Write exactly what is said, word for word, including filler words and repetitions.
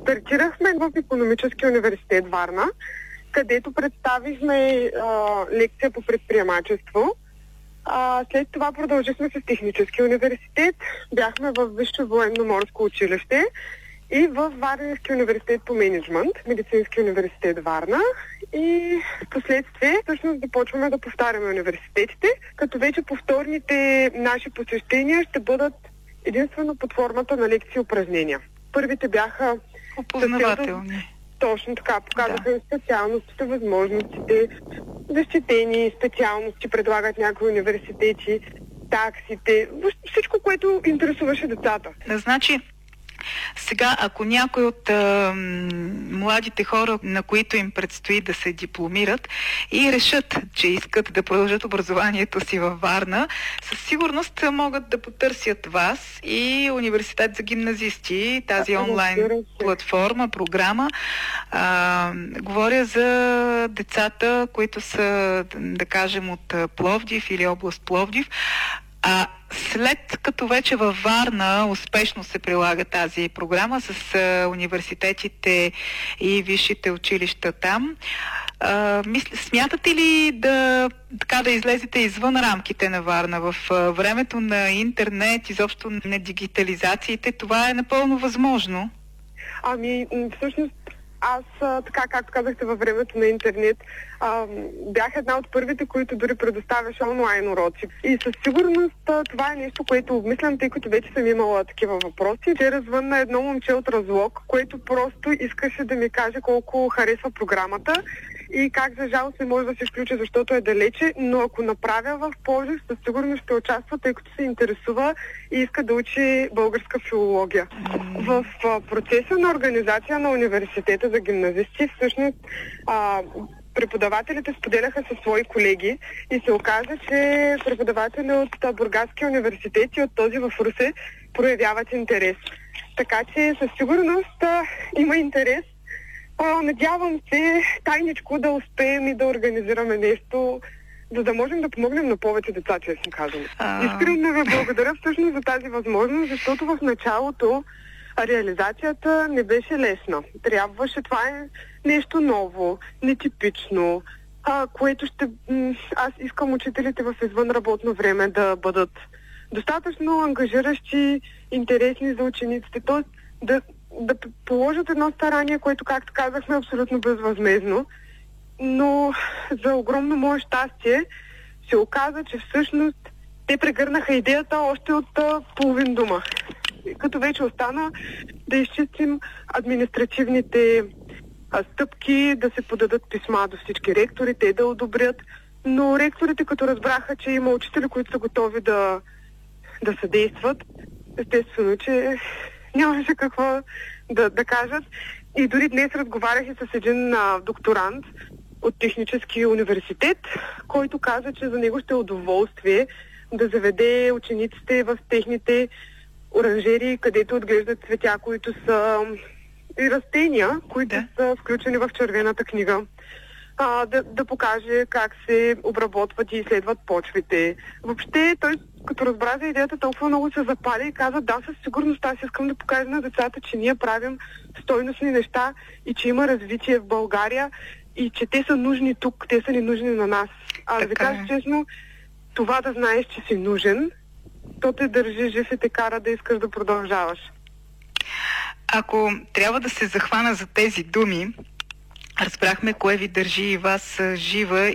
Стартирахме в Икономическия университет Варна, където представихме а, лекция по предприемачество. А, след това продължихме с Техническия университет, бяхме в Висше военно-морско училище и в Варненския университет по мениджмънт, Медицински университет Варна, и в последствие всъщност започваме да повтаряме университетите, като вече повторните наши посещения ще бъдат единствено под формата на лекции и упражнения. Първите бяха опознавателни. Точно така, показаха да. специалностите, възможностите, защитени специалности предлагат някои университети, таксите, всичко, което интересуваше децата. Значи, сега, ако някой от а, младите хора, на които им предстои да се дипломират и решат, че искат да продължат образованието си във Варна, със сигурност могат да потърсят вас и Университет за гимназисти, тази онлайн платформа, програма. А, говоря за децата, които са, да кажем, от Пловдив или област Пловдив. А след като вече във Варна успешно се прилага тази програма с а, университетите и висшите училища там, а, мисля, смятате ли да, така, да излезете извън рамките на Варна в а, времето на интернет, изобщо на дигитализациите? Това е напълно възможно. Ами, всъщност, аз, така както казахте, във времето на интернет, а, бях една от първите, които дори предоставяше онлайн уроци. И със сигурност това е нещо, което обмислям, тъй като вече съм имала такива въпроси. Вчера звънна едно момче от Разлог, което просто искаше да ми каже колко харесва програмата и как за жалост не може да се включи, защото е далече, но ако направя в Пловдив, със сигурност ще участва, тъй като се интересува и иска да учи българска филология. В а, процеса на организация на университета за гимназисти, всъщност а, преподавателите споделяха със свои колеги и се оказа, че преподаватели от Бургаския университет и от този в Русе проявяват интерес. Така че със сигурност а, има интерес. А, надявам се тайничко да успеем и да организираме нещо, за да можем да помогнем на повече деца, честно казвам. А... Искрено ви благодаря всъщност за тази възможност, защото в началото реализацията не беше лесна. Трябваше, това е нещо ново, нетипично, а, което ще... М- аз искам учителите в извънработно време да бъдат достатъчно ангажиращи, интересни за учениците, т.е. да да положат едно старание, което, както казахме, е абсолютно безвъзмездно. Но за огромно мое щастие се оказа, че всъщност те прегърнаха идеята още от а, половин дума. Като вече остана да изчистим административните а, стъпки, да се подадат писма до всички ректори, те да одобрят. Но ректорите, като разбраха, че има учители, които са готови да, да съдействат, естествено, че нямаше какво да, да кажат. И дори днес разговарях и с един а, докторант от Техническия университет, който каза, че за него ще е удоволствие да заведе учениците в техните оранжерии, където отглеждат цветя, които са и растения, които да. са включени в червената книга. А, да, да покаже как се обработват и изследват почвите. Въобще той, като разбра за идеята, толкова много се запали и каза: да, със сигурност аз искам да покажа на децата, че ние правим стойностни неща и че има развитие в България и че те са нужни тук, те са ни нужни на нас. А да ви кажа честно, това да знаеш, че си нужен, то те държи жив и те кара да искаш да продължаваш. Ако трябва да се захвана за тези думи, разбрахме кое ви държи и вас жива